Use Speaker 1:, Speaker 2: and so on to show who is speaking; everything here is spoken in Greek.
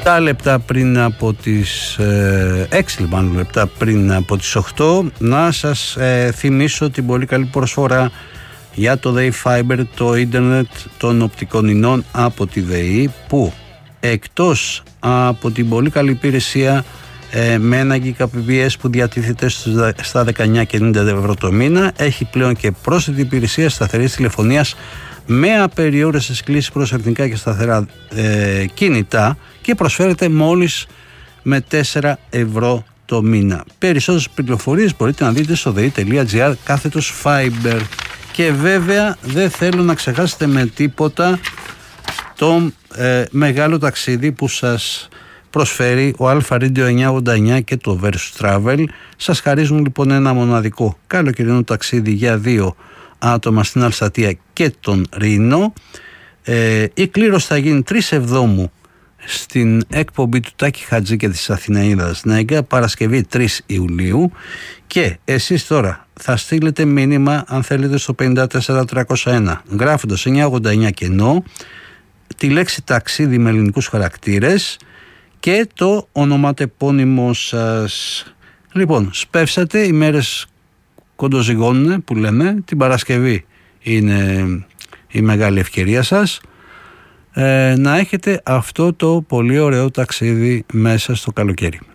Speaker 1: 7 λεπτά πριν από τις 6 λεπτά πριν από τις 8, να σας θυμίσω την πολύ καλή προσφορά για το ΔΕΗ Fiber, το ίντερνετ των οπτικών ινών από τη ΔΕΗ, που εκτός από την πολύ καλή υπηρεσία με 1 Gbps που διατίθεται στα 19,90 ευρώ το μήνα, έχει πλέον και πρόσθετη υπηρεσία σταθερής τηλεφωνίας με απεριόριστες κλήσεις προς εθνικά και σταθερά κινητά και προσφέρεται μόλις με 4 ευρώ το μήνα. Περισσότερες πληροφορίες μπορείτε να δείτε στο dei.gr/fiber. Και βέβαια δεν θέλω να ξεχάσετε με τίποτα το μεγάλο ταξίδι που σας προσφέρει ο Alpha Radio 989 και το Versus Travel. Σας χαρίζουν λοιπόν ένα μοναδικό καλοκαιρινό ταξίδι για 2 άτομα στην Αλσατία και τον Ρήνο. Η κλήρωση θα γίνει 3 Εβδόμου στην εκπομπή του Τάκη Χατζή και της Αθηναίδας Νέγκα, Παρασκευή 3 Ιουλίου, και εσείς τώρα θα στείλετε μήνυμα αν θέλετε στο 54301 γράφοντας 989 κενό, τη λέξη ταξίδι με ελληνικούς χαρακτήρες και το ονοματεπώνυμό σας. Λοιπόν, σπεύσατε, οι μέρες κοντοζυγώνουν που λέμε, την Παρασκευή είναι η μεγάλη ευκαιρία σας να έχετε αυτό το πολύ ωραίο ταξίδι μέσα στο καλοκαίρι.